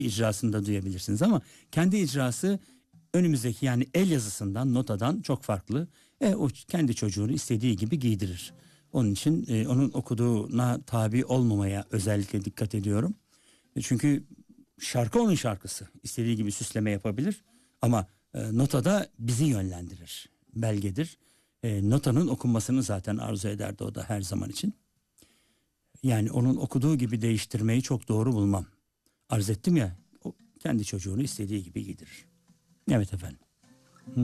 icrasında duyabilirsiniz ama kendi icrası önümüzdeki yani el yazısından, notadan çok farklı. O kendi çocuğunu istediği gibi giydirir. Onun için onun okuduğuna tabi olmamaya özellikle dikkat ediyorum. Çünkü şarkı onun şarkısı. İstediği gibi süsleme yapabilir ama notada bizi yönlendirir. Belgedir. Notanın okunmasını zaten arzu ederdi o da her zaman için. Yani onun okuduğu gibi değiştirmeyi çok doğru bulmam. Arz ettim ya, o kendi çocuğunu istediği gibi giydirir. Evet efendim.